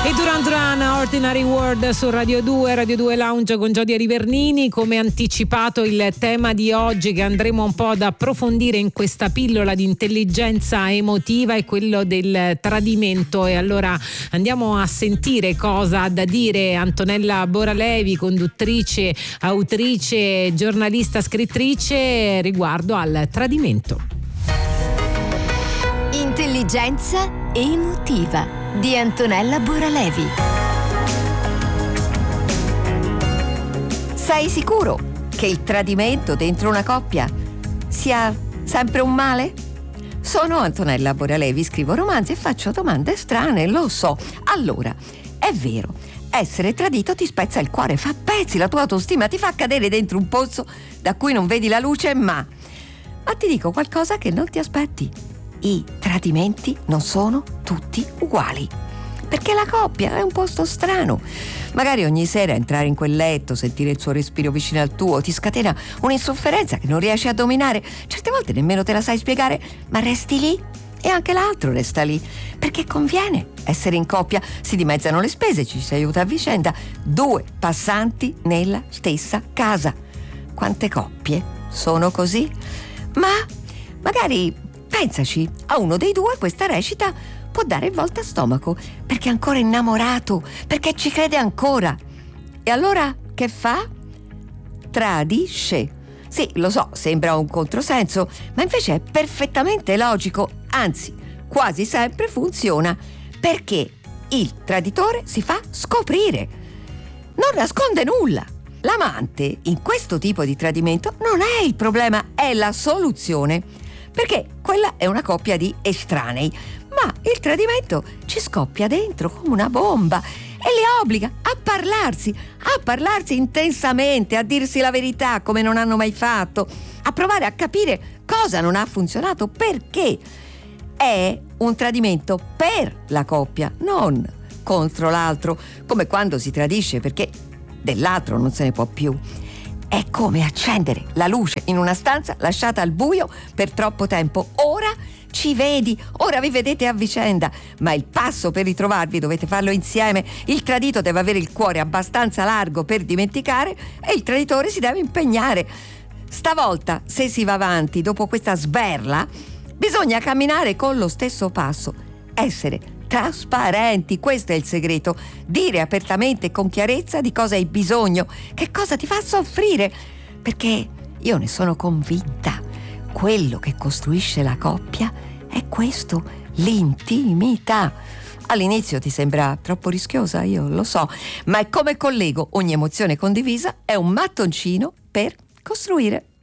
E Duran Duran, Ordinary World su Radio 2 Lounge con Giodia Rivernini. Come anticipato, il tema di oggi che andremo un po' ad approfondire in questa pillola di intelligenza emotiva è quello del tradimento. E allora andiamo a sentire cosa ha da dire Antonella Boralevi, conduttrice, autrice, giornalista, scrittrice riguardo al tradimento. Intelligenza emotiva di Antonella Boralevi. Sei sicuro che il tradimento dentro una coppia sia sempre un male? Sono Antonella Boralevi, scrivo romanzi e faccio domande strane, lo so. Allora, è vero, essere tradito ti spezza il cuore, fa pezzi la tua autostima, ti fa cadere dentro un pozzo da cui non vedi la luce, ma ti dico qualcosa che non ti aspetti. I tradimenti non sono tutti uguali, perché la coppia è un posto strano. Magari ogni sera entrare in quel letto, sentire il suo respiro vicino al tuo ti scatena un'insofferenza che non riesci a dominare. Certe volte nemmeno te la sai spiegare, ma resti lì e anche l'altro resta lì, perché conviene essere in coppia, si dimezzano le spese, ci si aiuta a vicenda, due passanti nella stessa casa. Quante coppie sono così? Ma magari pensaci, a uno dei due questa recita può dare il volta stomaco, perché è ancora innamorato, perché ci crede ancora. E allora che fa? Tradisce. Sì, lo so, sembra un controsenso, ma invece è perfettamente logico, anzi, quasi sempre funziona, perché il traditore si fa scoprire, non nasconde nulla. L'amante, in questo tipo di tradimento, non è il problema, è la soluzione. Perché quella è una coppia di estranei, ma il tradimento ci scoppia dentro come una bomba e li obbliga a parlarsi intensamente, a dirsi la verità come non hanno mai fatto, a provare a capire cosa non ha funzionato, perché è un tradimento per la coppia, non contro l'altro, come quando si tradisce perché dell'altro non se ne può più. È come accendere la luce in una stanza lasciata al buio per troppo tempo. Ora ci vedi, ora vi vedete a vicenda, ma il passo per ritrovarvi dovete farlo insieme. Il tradito deve avere il cuore abbastanza largo per dimenticare e il traditore si deve impegnare. Stavolta, se si va avanti dopo questa sberla, bisogna camminare con lo stesso passo, essere trasparenti, questo è il segreto, dire apertamente e con chiarezza di cosa hai bisogno, che cosa ti fa soffrire, perché io ne sono convinta, quello che costruisce la coppia è questo, l'intimità. All'inizio ti sembra troppo rischiosa, io lo so, ma è come collego, ogni emozione condivisa è un mattoncino per costruire.